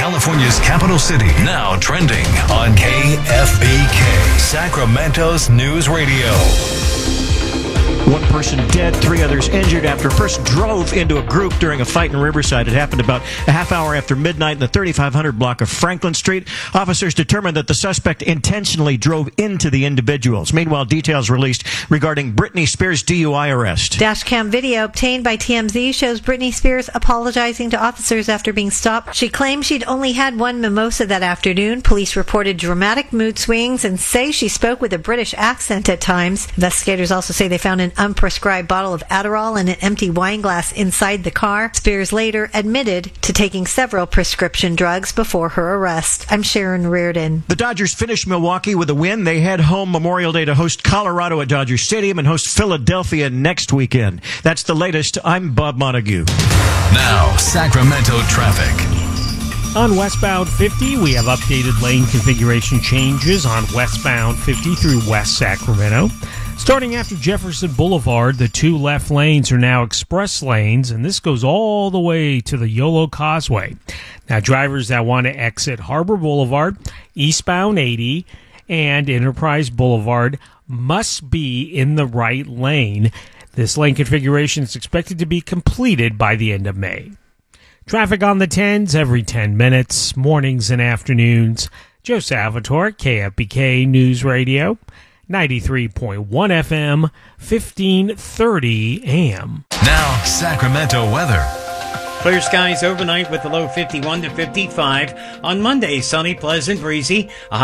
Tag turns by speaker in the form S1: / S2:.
S1: California's capital city. Now trending on KFBK, Sacramento's news radio.
S2: One person dead, 3 others injured after a person drove into a group during a fight in Riverside. It happened about a half hour after midnight in the 3500 block of Franklin Street. Officers determined that the suspect intentionally drove into the individuals. Meanwhile, details released regarding Britney Spears' DUI arrest.
S3: Dashcam video obtained by TMZ shows Britney Spears apologizing to officers after being stopped. She claimed she'd only had one mimosa that afternoon. Police reported dramatic mood swings and say she spoke with a British accent at times. Investigators also say they found an unprescribed bottle of Adderall and an empty wine glass inside the car. Spears later admitted to taking several prescription drugs before her arrest. I'm Sharon Reardon.
S2: The Dodgers finished Milwaukee with a win. They head home Memorial Day to host Colorado at Dodger Stadium and host Philadelphia next weekend. That's the latest. I'm Bob Montague.
S1: Now, Sacramento traffic.
S4: On westbound 50, we have updated lane configuration changes on westbound 50 through West Sacramento. Starting after Jefferson Boulevard, the 2 left lanes are now express lanes, and this goes all the way to the Yolo Causeway. Now, drivers that want to exit Harbor Boulevard, eastbound 80, and Enterprise Boulevard must be in the right lane. This lane configuration is expected to be completed by the end of May. Traffic on the 10s every 10 minutes, mornings and afternoons. Joe Salvatore, KFBK News Radio. 93.1 FM, 1530 AM.
S1: Now, Sacramento weather.
S5: Clear skies overnight with the low 51 to 55. On Monday, sunny, pleasant, breezy. A